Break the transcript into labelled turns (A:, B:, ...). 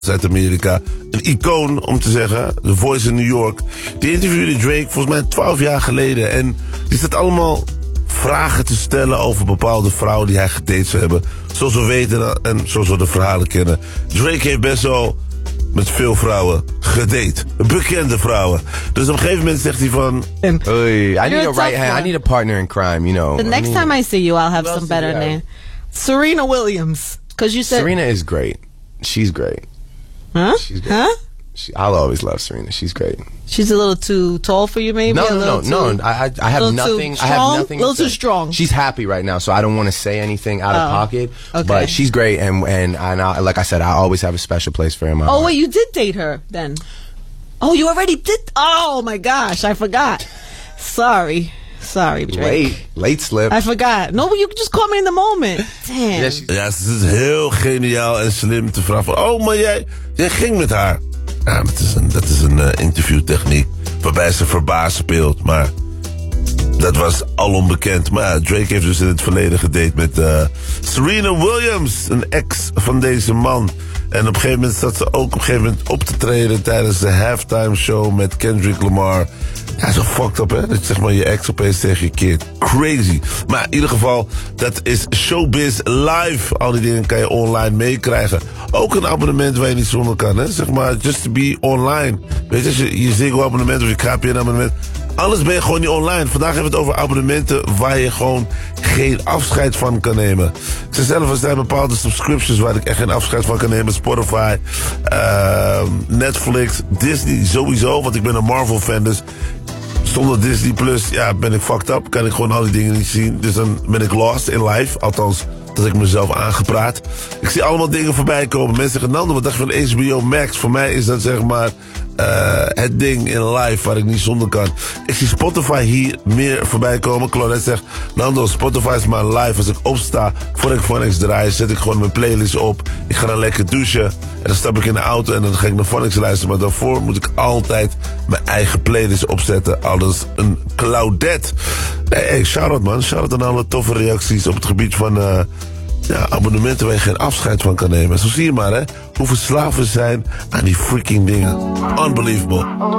A: Zuid-Amerika. Een icoon, om te zeggen. The Voice in New York. Die interviewde Drake volgens mij 12 jaar geleden. En die staat allemaal vragen te stellen over bepaalde vrouwen die hij gedate zou hebben. Zoals we weten en zoals we de verhalen kennen. Drake heeft best wel met veel vrouwen gedate. Bekende vrouwen. Dus op een gegeven moment zegt hij van...
B: I need a partner in crime, you know.
C: The next time I see you, I'll have some better name. Serena Williams. Because you said...
B: Serena is great. She's great.
C: Huh?
B: She's great. I'll always love Serena. She's great.
C: She's a little too tall for you, maybe?
B: No. I have nothing. I have nothing.
C: A little too strong.
B: She's happy right now, so I don't want to say anything out of pocket.
C: Okay.
B: But she's great, and I, like I said, I always have a special place for her in my heart.
C: Wait, you did date her then? Oh, you already did? Oh my gosh, I forgot. Sorry, Drake.
B: Late slip.
C: I forgot. No, but you just caught me in the moment. Damn.
A: Ja, ze is heel geniaal en slim te vragen van... maar jij ging met haar. Ja, dat is een interviewtechniek waarbij ze verbaasd speelt. Maar dat was al onbekend. Maar ja, Drake heeft dus in het verleden gedate met Serena Williams. Een ex van deze man. En op een gegeven moment zat ze ook op te treden tijdens de halftime show met Kendrick Lamar. Ja, zo fucked up, hè? Dat je zeg maar je ex opeens tegen je keert. Crazy. Maar in ieder geval, dat is Showbiz Live. Al die dingen kan je online meekrijgen. Ook een abonnement waar je niet zonder kan, hè? Zeg maar, just to be online. Weet je, als je Ziggo abonnement of je KPN abonnement... Alles ben je gewoon niet online. Vandaag hebben we het over abonnementen waar je gewoon geen afscheid van kan nemen. Ik zei zelf, er zijn bepaalde subscriptions waar ik echt geen afscheid van kan nemen. Spotify, Netflix, Disney sowieso, want ik ben een Marvel fan, dus zonder Disney Plus, ja, ben ik fucked up. Kan ik gewoon al die dingen niet zien. Dus dan ben ik lost in life. Althans, dat ik mezelf aangepraat. Ik zie allemaal dingen voorbij komen. Mensen zeggen, Nando, wat dacht je van HBO Max? Voor mij is dat zeg maar het ding in life waar ik niet zonder kan. Ik zie Spotify hier meer voorbij komen. Claudette zegt, Nando, Spotify is mijn life. Als ik opsta, voor ik Phonics draai, zet ik gewoon mijn playlist op. Ik ga dan lekker douchen. En dan stap ik in de auto en dan ga ik naar Phonics luisteren. Maar daarvoor moet ik altijd mijn eigen playlist opzetten. Alles een Claudette. Hey, shout-out man. Shout-out aan alle toffe reacties op het gebied van... abonnementen waar je geen afscheid van kan nemen. Zo zie je maar, hè. Hoe verslaafd we zijn aan die freaking dingen. Unbelievable.